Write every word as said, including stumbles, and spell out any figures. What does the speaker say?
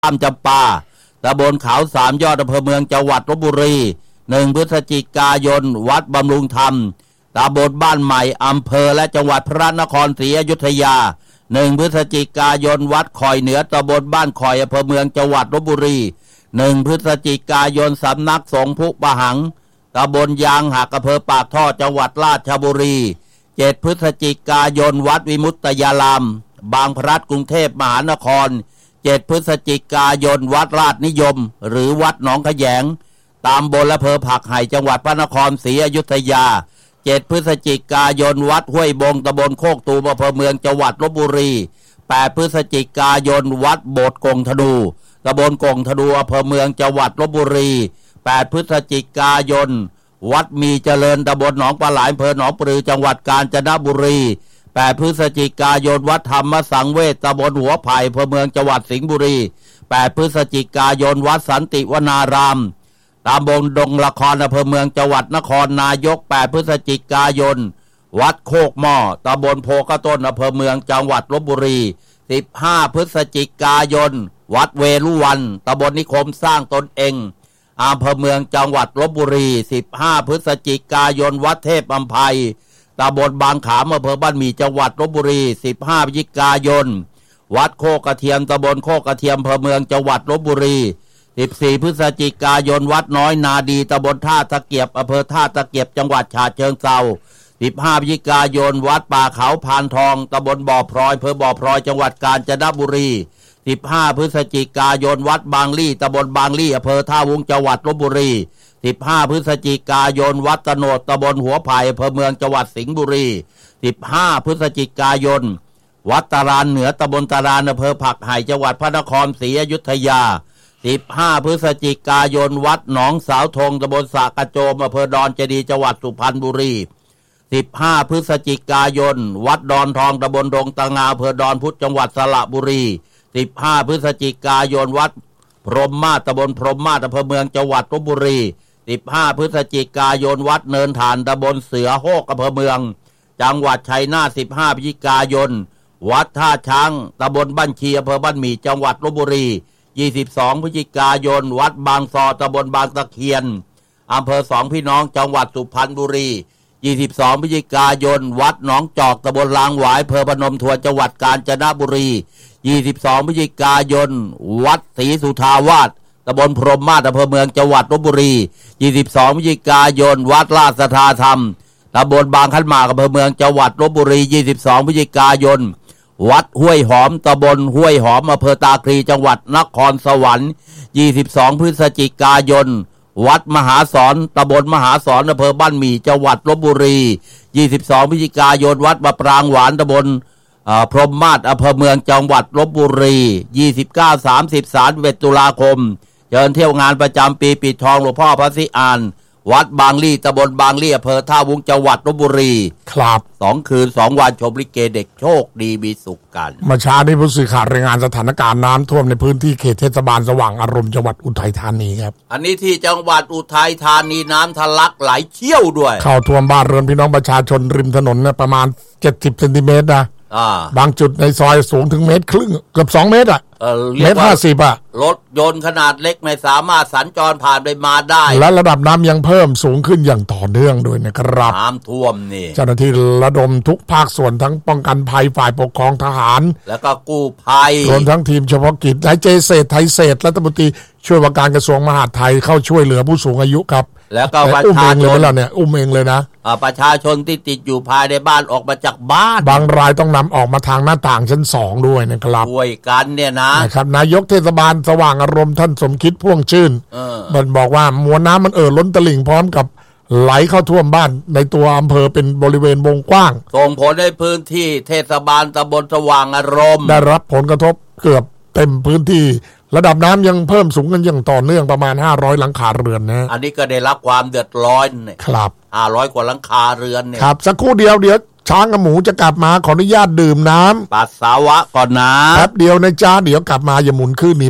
ข้ามจำปาตำบลเขาสามยอดอำเภอเมืองจังหวัดลพบุรีหนึ่งพฤศจิกายนวัดบำรุงธรรมตำบลบ้านใหม่อำเภอและจังหวัดพระนครศรีอยุธยาหนึ่งพฤศจิกายนวัดคอยเหนือตำบลบ้านคอยอำเภอเมืองจังหวัดลพบุรีหนึ่งพฤศจิกายนสำนักสงฆ์พุปะหังตำบลยางหักอำเภอปากท่อจังหวัดราชบุรีเจ็ดพฤศจิกายนวัดวิมุตตยารามบางพลัดกรุงเทพมหานครเจ็ดพฤศจิกายนวัดราชนิยมหรือวัดหนองขแยงตามบนอำเภอผักไห่จังหวัดพระนครศรีอยุธยาเจ็ดพฤศจิกายนวัดห้วยบงตำบลโคกตูมอำเภอเมืองจังหวัดลพบุรีแปดพฤศจิกายนวัดโบสถ์กงธนูตำบลกงธนูอำเภอเมืองจังหวัดลพบุรีแปดพฤศจิกายนวัดมีเจริญตำบลหนองปลาไหลอำเภอหนองปลือจังหวัดกาญจนบุรีแปดพฤศจิกายนวัดธรรมสังเวชตำบลหัวไผ่อำเภอเมืองจังหวัดสิงห์บุรีแปดพฤศจิกายนวัดสันติวนารามตำบลดงละครอำเภอเมืองจังหวัดนครนายกแปดพฤศจิกายนวัดโคกหม้อตำบลโพกระต้นอำเภอเมืองจังหวัดลพบุรีสิบห้าพฤศจิกายนวัดเวรุวันตำบลนิคมสร้างตนเองอำเภอเมืองจังหวัดลพบุรีสิบห้าพฤศจิกายนวัดเทพอำไพตำบลบางขามอำเภอบ้านหมี่จังหวัดลพบุรีสิบห้าพฤศจิกายนวัดโคกระเทียมตำบลโคกระเทียมอำเภอเมืองจังหวัดลพบุรีสิบสี่พฤศจิกายนวัดน้อยนาดีตำบลท่าตะเกียบอำเภอท่าตะเกียบจังหวัดฉะเชิงเทราสิบห้าพฤศจิกายนวัดป่าเขาพานทองตำบลบ่อพลอยอำเภอบ่อพลอยจังหวัดกาญจนบุรีสิบห้าพฤศจิกายนวัดบางลี่ตำบลบางลี่อำเภอท่าวุ้งจังหวัดลพบุรีสิบห้าพฤศจิกายนวัดตโนดตำบลหัวไผ่อำเภอเมืองจังหวัดสิงห์บุรีสิบห้าพฤศจิกายนวัดตารานเหนือตำบลตารานอำเภอผักไห่จังหวัดพระนครศรีอยุธยาสิบห้าพฤศจิกายนวัดหนองสาวธงตำบลสะกระโจมอำเภอดอนเจดีย์จังหวัดสุพรรณบุรีสิบห้าพฤศจิกายนวัดดอนทองตำบลดงตะงาอำเภอดอนพุธจังหวัดสระบุรีสิบห้าพฤศจิกายนวัดพรหมมาศตำบลพรหมมาศอำเภอเมืองจังหวัดลพบุรีสิบห้าพฤศจิกายนวัดเนินฐานตำบลเสือโฮกอำเภอเมืองจังหวัดชัยนาทสิบห้าพฤศจิกายนวัดท่าช้างตำบลบ้านชีอำเภอบ้านหมี่จังหวัดลพบุรียี่สิบสองพฤศจิกายนวัดบางซอตำบลบางตะเคียนอำเภอสองพี่น้องจังหวัดสุพรรณบุรียี่สิบสองพฤศจิกายนวัดหนองจอกตำบลลางหวายอำเภอพนมทวนจังหวัดกาญจนบุรียี่สิบสองพฤศจิกายนวัดศรีสุทาวาสตำบลพรหมมาศอำเภอเมืองจังหวัดลพบุรียี่สิบสองพฤศจิกายนวัดราชสัทธาธรรมตำบลบางขันหมากอำเภอเมืองจังหวัดลพบุรียี่สิบสองพฤศจิกายนวัดห้วยหอมตำบลห้วยหอมอำเภอตาคลีจังหวัดนครสวรรค์ยี่สิบสองพฤศจิกายนวัดมหาสอนตำบลมหาสอนอำเภอบ้านหมี่จังหวัดลพบุรียี่สิบสองพฤศจิกายนวัดมะปรางหวานตำบลพรหมมาศอำเภอเมืองจังหวัดลพบุรียี่สิบเก้า สามสิบ สามสิบเอ็ดตุลาคมเชิญเที่ยวงานประจำปีปิดทองหลวงพ่อพระศรีอานวัดบางลี่ตำบลบางลี่อำเภอท่าวุ้งจังหวัดลพบุรีครับสองคืนสองวันชมลิเกเด็กโชคดีมีสุขกันเมื่อเช้านี้ผู้สื่อข่าวรายงานสถานการณ์น้ำท่วมในพื้นที่เขตเทศบาลสว่างอารมณ์จังหวัดอุทัยธานีครับอันนี้ที่จังหวัดอุทัยธานีน้ำทะลักไหลเชี่ยวด้วยเข้าท่วมบ้านเรือนพี่น้องประชาชนริมถนนเนี่ยประมาณเจ็ดสิบเซนติเมตรนะบางจุดในซอยสูงถึงเมตรครึ่งเกือบสองเมตรอ่ะเมตรห้าสิบอ่ะรถยนต์ขนาดเล็กไม่สามารถสัญจรผ่านไปมาได้และระดับน้ำยังเพิ่มสูงขึ้นอย่างต่อเนื่องด้วยนะครับน้ำท่วมนี่เจ้าหน้าที่ระดมทุกภาคส่วนทั้งป้องกันภัยฝ่ายปกครองทหารแล้วก็กู้ภัยรวมทั้งทีมเฉพาะกิจนายเจเศรษฐ์ไทยเศรษฐ์รัฐมนตรีช่วยว่าการกระทรวงมหาดไทยเข้าช่วยเหลือผู้สูงอายุครับแล้วก็ประชาชนแล้วเนี่ยอุ้มเองเลยนะประชาชนที่ติดอยู่ภายในบ้านออกมาจากบ้านบางรายต้องนำออกมาทางหน้าต่างชั้นสองด้วยนะครับช่วยกันเนี่ยนะนะครับนายกเทศบาลสว่างอารมณ์ท่านสมคิดพ่วงชื่นมันบอกว่ามวลน้ำมันเอ่อล้นตลิ่งพร้อมกับไหลเข้าท่วมบ้านในตัวอำเภอเป็นบริเวณวงกว้างส่งผลให้พื้นที่เทศบาลตำบลสว่างอารมณ์ได้รับผลกระทบเกือบเต็มพื้นที่ระดับน้ำยังเพิ่มสูงกันอย่างต่อเนื่องประมาณห้าร้อยหลังคาเรือนนะอันนี้ก็ได้รับความเดือดร้อนเนี่ยครับห้าร้อยกว่าหลังคาเรือนเนี่ยครับสักครู่เดียวเดี๋ยวช้างกับหมูจะกลับมาขออนุญาตดื่มน้ำปัสสาวะก่อนนะแป๊บเดียวนะจ๊ะเดี๋ยวกลับมาอย่าหมุนขึ้นนี่